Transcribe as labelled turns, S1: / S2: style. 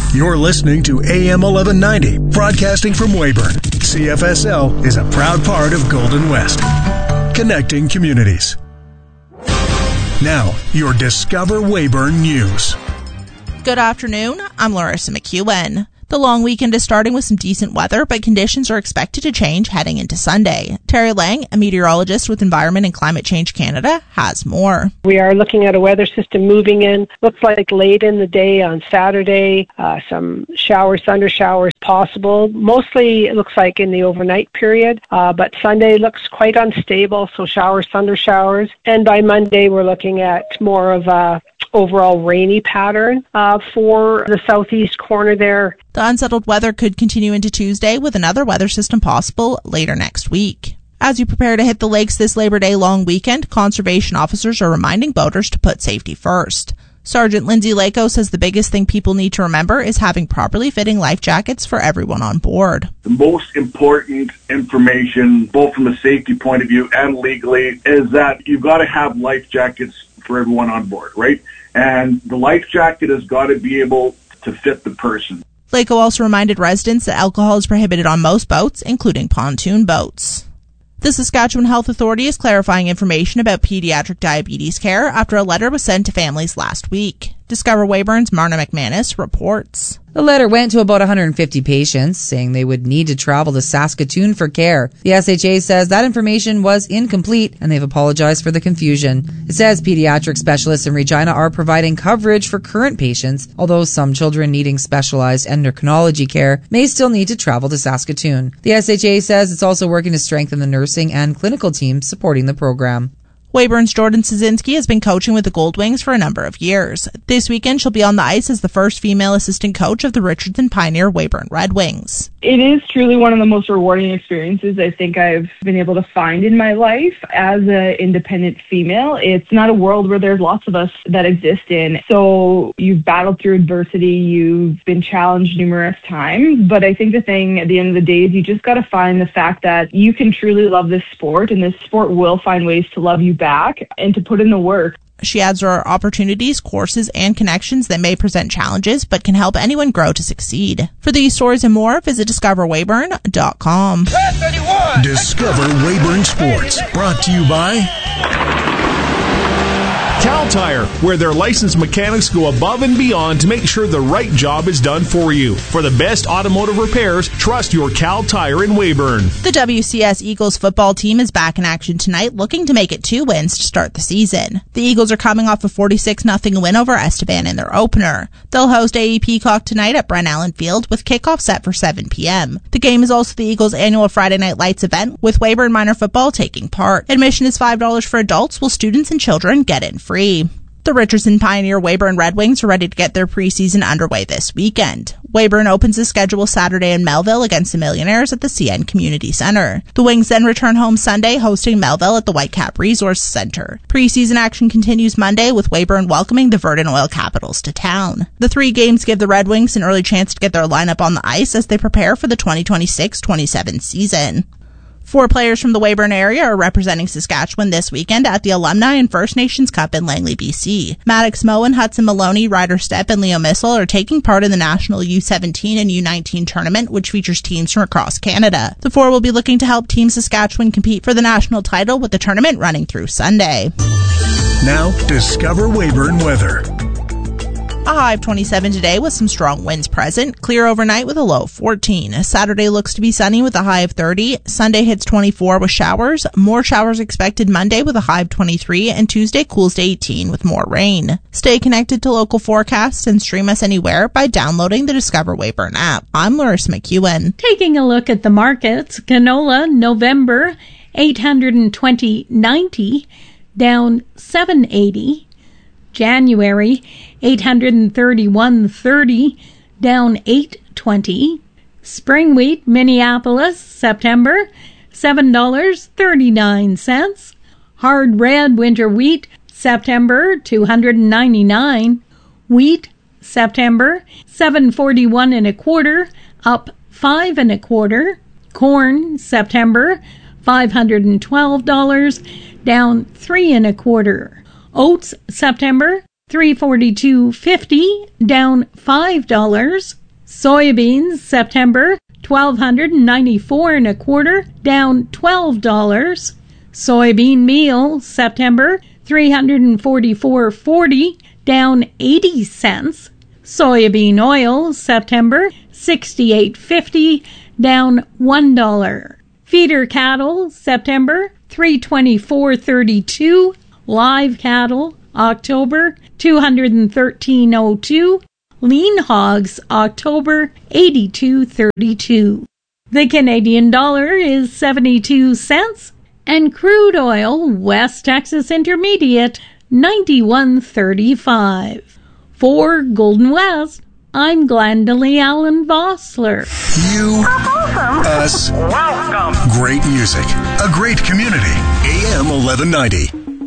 S1: You're listening to AM 1190, broadcasting from Weyburn. CFSL is a proud part of Golden West, connecting communities. Now, your Discover Weyburn News.
S2: Good afternoon, I'm Larissa McEwen. The long weekend is starting with some decent weather, but conditions are expected to change heading into Sunday. Terry Lang, a meteorologist with Environment and Climate Change Canada, has more.
S3: We are looking at a weather system moving in. Looks like late in the day on Saturday, some showers, thunder showers possible. Mostly it looks like in the overnight period, but Sunday looks quite unstable, so showers, thunder showers. And by Monday, we're looking at more of a overall rainy pattern for the southeast corner there.
S2: The unsettled weather could continue into Tuesday with another weather system possible later next week. As you prepare to hit the lakes this Labor Day long weekend, conservation officers are reminding boaters to put safety first. Sergeant Lindsay Lako says the biggest thing people need to remember is having properly fitting life jackets for everyone on board.
S4: The most important information, both from a safety point of view and legally, is that you've got to have life jackets for everyone on board, right? And the life jacket has got to be able to fit the person.
S2: Lako also reminded residents that alcohol is prohibited on most boats, including pontoon boats. The Saskatchewan Health Authority is clarifying information about pediatric diabetes care after a letter was sent to families last week. Discover Weyburn's Marna McManus reports.
S5: The letter went to about 150 patients, saying they would need to travel to Saskatoon for care. The SHA says that information was incomplete, and they've apologized for the confusion. It says pediatric specialists in Regina are providing coverage for current patients, although some children needing specialized endocrinology care may still need to travel to Saskatoon. The SHA says it's also working to strengthen the nursing and clinical teams supporting the program.
S2: Weyburn's Jordan Szynski has been coaching with the Goldwings for a number of years. This weekend, she'll be on the ice as the first female assistant coach of the Richardson Pioneer Weyburn Red Wings.
S6: It is truly one of the most rewarding experiences I think I've been able to find in my life as an independent female. It's not a world where there's lots of us that exist in. So you've battled through adversity, you've been challenged numerous times, but I think the thing at the end of the day is you just got to find the fact that you can truly love this sport, and this sport will find ways to love you back and to put in the work.
S2: She adds there are opportunities, courses, and connections that may present challenges but can help anyone grow to succeed. For these stories and more, visit discoverweyburn.com.
S1: Discover Weyburn Sports, brought to you by
S7: Cal Tire, where their licensed mechanics go above and beyond to make sure the right job is done for you. For the best automotive repairs, trust your Cal Tire in Weyburn.
S2: The WCS Eagles football team is back in action tonight, looking to make it 2 wins to start the season. The Eagles are coming off a 46-0 win over Estevan in their opener. They'll host AE Peacock tonight at Brent Allen Field with kickoff set for 7 p.m. The game is also the Eagles' annual Friday Night Lights event, with Weyburn minor football taking part. Admission is $5 for adults, while students and children get in free. The Richardson Pioneer Weyburn Red Wings are ready to get their preseason underway this weekend. Weyburn opens the schedule Saturday in Melville against the Millionaires at the CN Community Centre. The Wings then return home Sunday, hosting Melville at the Whitecap Resource Centre. Preseason action continues Monday, with Weyburn welcoming the Verdun Oil Capitals to town. The 3 games give the Red Wings an early chance to get their lineup on the ice as they prepare for the 2026-27 season. 4 players from the Weyburn area are representing Saskatchewan this weekend at the Alumni and First Nations Cup in Langley, BC. Maddox Moen, Hudson Maloney, Ryder Stepp, and Leo Missel are taking part in the National U17 and U19 tournament, which features teams from across Canada. The 4 will be looking to help Team Saskatchewan compete for the national title, with the tournament running through Sunday.
S1: Now, Discover Weyburn weather.
S2: A high of 27 today with some strong winds present. Clear overnight with a low of 14. Saturday looks to be sunny with a high of 30. Sunday hits 24 with showers. More showers expected Monday with a high of 23. And Tuesday cools to 18 with more rain. Stay connected to local forecasts and stream us anywhere by downloading the Discover Weyburn app. I'm Larissa McEwen.
S8: Taking a look at the markets, canola November 820.90 down 780. January 831.30 down 8.20. Spring wheat Minneapolis September $7.39. Hard red winter wheat September $299. Wheat September $7.41 1/4, up 5 1/4. Corn September $512, down 3 1/4. Oats September $342.50, down $5. Soybeans, September, $1,294.25, down $12. Soybean meal, September, $344.40, down 80 cents. Soybean oil, September, $68.50, down $1. Feeder cattle, September, $324.32. Live cattle, October, $213.02. Lean hogs, October, $82.32. The Canadian dollar is 72 cents, and crude oil, West Texas Intermediate, 91.35. For Golden West, I'm Glendalee Allen Vossler.
S1: You, us,
S9: Welcome.
S1: great music, a great community. AM 1190.